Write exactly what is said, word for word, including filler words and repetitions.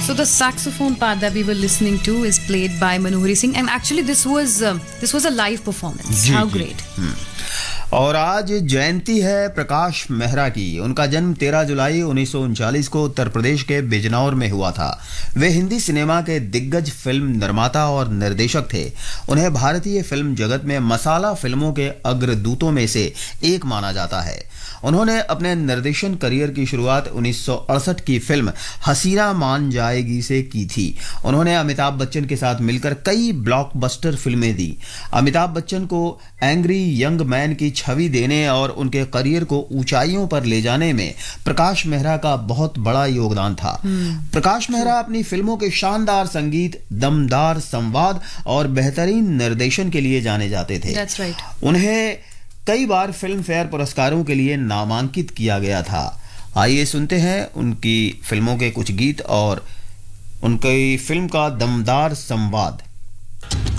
So the saxophone part that we were listening to is played by Manohari Singh, and actually this was uh, this was a live performance. Ji, How ji. great! और आज जयंती है प्रकाश मेहरा की। उनका जन्म तेरह जुलाई उन्नीस सौ उनचालीस को उत्तर प्रदेश के बिजनौर में हुआ था। वे हिंदी सिनेमा के दिग्गज फिल्म निर्माता और निर्देशक थे। उन्हें भारतीय फिल्म जगत में मसाला फिल्मों के अग्रदूतों में से एक माना जाता है। उन्होंने अपने निर्देशन करियर की शुरुआत उन्नीस सौ अड़सठ की फिल्म हसीना मान जाएगी से की थी। उन्होंने अमिताभ बच्चन के साथ मिलकर कई ब्लॉकबस्टर फिल्में दी। अमिताभ बच्चन को एंग्री यंग मैन की छवि देने और उनके करियर को ऊंचाइयों पर ले जाने में प्रकाश मेहरा का बहुत बड़ा योगदान था। प्रकाश मेहरा अपनी फिल्मों के शानदार संगीत, दमदार संवाद और बेहतरीन निर्देशन के लिए जाने जाते थे। That's right. उन्हें कई बार फिल्म फेयर पुरस्कारों के लिए नामांकित किया गया था। आइए सुनते हैं उनकी फिल्मों के कुछ गीत और उनकी फिल्म का दमदार संवाद।